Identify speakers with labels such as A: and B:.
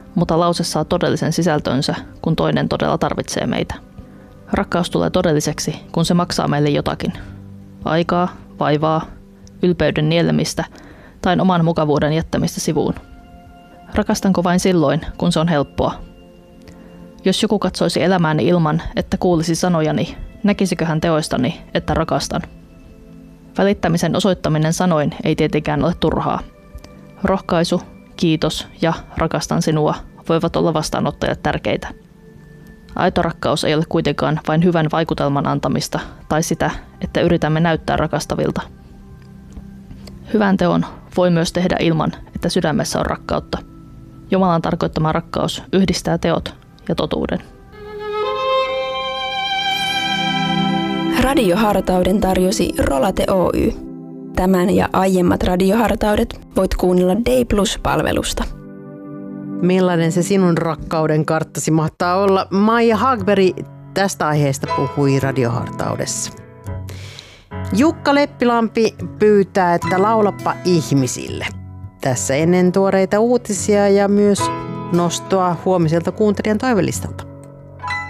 A: mutta lause saa todellisen sisältönsä, kun toinen todella tarvitsee meitä. Rakkaus tulee todelliseksi, kun se maksaa meille jotakin. Aikaa, vaivaa, ylpeyden nielemistä tai oman mukavuuden jättämistä sivuun. Rakastanko vain silloin, kun se on helppoa? Jos joku katsoisi elämääni ilman, että kuulisi sanojani, näkisikö hän teoistani, että rakastan? Välittämisen osoittaminen sanoin ei tietenkään ole turhaa. Rohkaisu, kiitos ja rakastan sinua voivat olla vastaanottajat tärkeitä. Aito rakkaus ei ole kuitenkaan vain hyvän vaikutelman antamista tai sitä, että yritämme näyttää rakastavilta. Hyvän teon voi myös tehdä ilman, että sydämessä on rakkautta. Jumalan tarkoittama rakkaus yhdistää teot ja totuuden.
B: Radiohartauden tarjosi Rolate Oy. Tämän ja aiemmat radiohartaudet voit kuunnella Day Plus-palvelusta.
C: Millainen se sinun rakkauden karttasi mahtaa olla? Maija Hagberg tästä aiheesta puhui radiohartaudessa. Jukka Leppilampi pyytää, että laulappa ihmisille. Tässä ennen tuoreita uutisia ja myös nostoa huomiselta kuuntelijan toivelistalta.